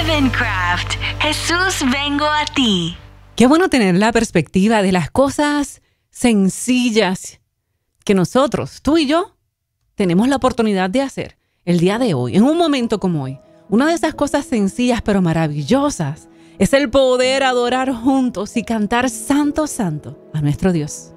Heavencraft. Jesús, vengo a ti. Qué bueno tener la perspectiva de las cosas sencillas que nosotros, tú y yo, tenemos la oportunidad de hacer el día de hoy, en un momento como hoy. Una de esas cosas sencillas pero maravillosas es el poder adorar juntos y cantar Santo, Santo a nuestro Dios.